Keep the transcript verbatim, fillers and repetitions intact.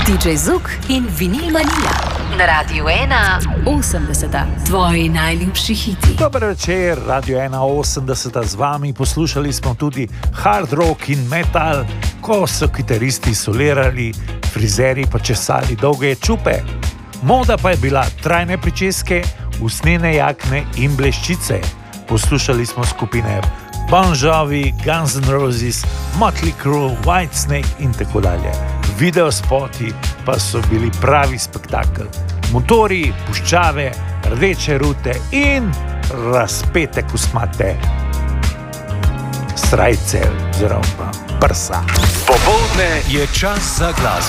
D J Zouk in Vinyl Mania. Na Radiu ena osemdeseta. Tvoji najljubši hiti. Dober večer, Radio ena osemdeseta z vami. Poslušali smo tudi hard rock in metal, ko so kitaristi solirali, frizeri pa česali dolge čupe. Moda pa je bila trajne pričeske, usnjene jakne in bleščice. Poslušali smo skupine Bon Jovi, Guns N' Roses, Motley Crue, Whitesnake in tako dalje. Videospoti pa so bili pravi spektakel. Motori, puščave, rdeče rute in razpete kosmate srajce oziroma prsa. Popoldne je čas za glasbo.